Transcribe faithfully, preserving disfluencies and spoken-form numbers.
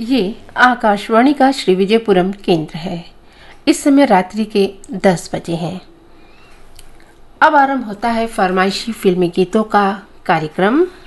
ये आकाशवाणी का श्री विजयपुरम केंद्र है। इस समय रात्रि के दस बजे हैं। अब आरंभ होता है फरमाइशी फिल्मी गीतों का कार्यक्रम।